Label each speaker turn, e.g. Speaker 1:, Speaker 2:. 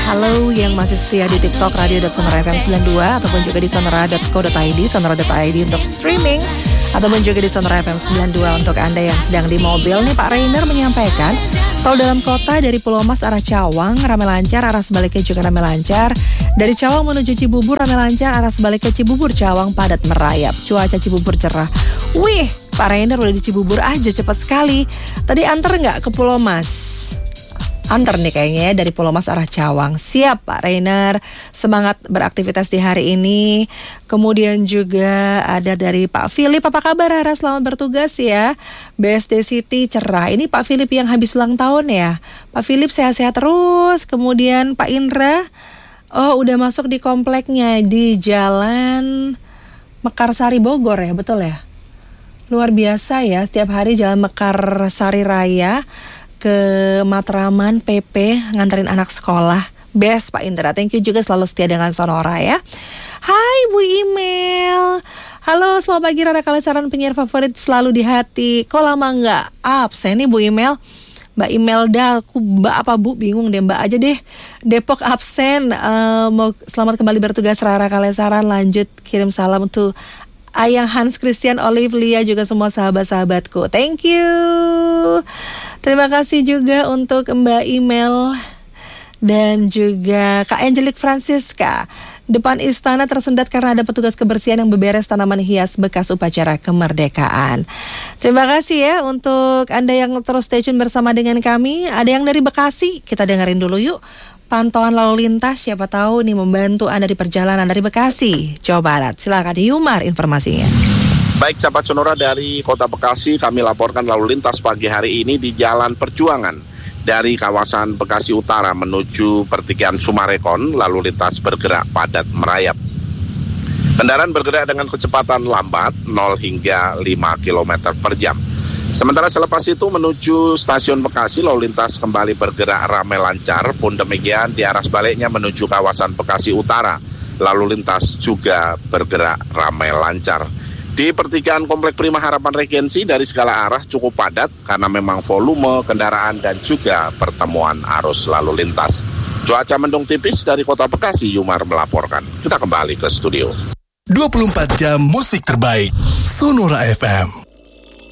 Speaker 1: Halo yang masih setia di TikTok radio.sonora.fm92 ataupun juga di sonora.co.id, sonora.id untuk streaming, ataupun juga di Sonora FM 92 untuk Anda yang sedang di mobil. Nih Pak Rainer menyampaikan, tol dalam kota dari Pulau Mas arah Cawang ramai lancar, arah sebaliknya juga ramai lancar. Dari Cawang menuju Cibubur ramai lancar, arah sebaliknya Cibubur Cawang padat merayap. Cuaca Cibubur cerah. Wih, Pak Rainer udah di Cibubur aja cepat sekali. Tadi antar nggak ke Pulau Mas? Antar nih kayaknya ya, dari Pulau Mas arah Cawang. Siap Pak Rainer, semangat beraktivitas di hari ini. Kemudian juga ada dari Pak Philip, apa kabar Rara, selamat bertugas ya. BSD City cerah. Ini Pak Philip yang habis ulang tahun ya. Pak Philip sehat-sehat terus. Kemudian Pak Indra, oh udah masuk di kompleknya di Jalan Mekarsari Bogor ya, betul ya. Luar biasa ya, setiap hari Jalan Mekarsari Raya ke Matraman PP nganterin anak sekolah. Best Pak Indra, thank you juga selalu setia dengan Sonora ya. Hai Bu Imel, halo selamat pagi Rara Kalesaran, penyiar favorit selalu di hati. Kok lama nggak absen nih Bu Imel? Mbak Imelda, aku Mbak apa Bu, bingung deh, Mbak aja deh. Depok absen, mau selamat kembali bertugas Rara Kalesaran. Lanjut kirim salam untuk Ayang Hans Christian, Olive, Lia, juga semua sahabat-sahabatku. Thank you. Terima kasih juga untuk Mbak Imel dan juga Kak Angelique Francisca. Depan istana tersendat karena ada petugas kebersihan yang beberes tanaman hias bekas upacara kemerdekaan. Terima kasih ya untuk Anda yang terus stay tune bersama dengan kami. Ada yang dari Bekasi, kita dengerin dulu yuk. Pantauan lalu lintas, siapa tahu nih membantu Anda di perjalanan dari Bekasi, Jawa Barat. Silakan Yumar informasinya.
Speaker 2: Baik, sahabat Sonora, dari Kota Bekasi kami laporkan lalu lintas pagi hari ini di Jalan Perjuangan dari kawasan Bekasi Utara menuju pertigaan Sumarekon. Lalu lintas bergerak padat merayap. Kendaraan bergerak dengan kecepatan lambat 0 hingga 5 km per jam. Sementara selepas itu menuju stasiun Bekasi lalu lintas kembali bergerak ramai lancar. Pun demikian di arah sebaliknya menuju kawasan Bekasi Utara lalu lintas juga bergerak ramai lancar. Di pertigaan Komplek Prima Harapan Regensi dari segala arah cukup padat karena memang volume kendaraan dan juga pertemuan arus lalu lintas. Cuaca mendung tipis dari Kota Bekasi, Yumar melaporkan. Kita kembali ke studio.
Speaker 3: 24 jam musik terbaik Sonora FM.